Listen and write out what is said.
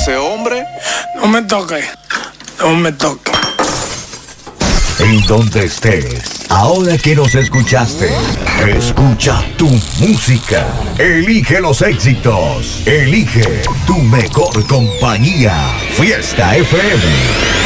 ese hombre. No me toque. No me toque. En donde estés, ahora que nos escuchaste, escucha tu música. Elige los éxitos. Elige tu mejor compañía. Fiesta FM.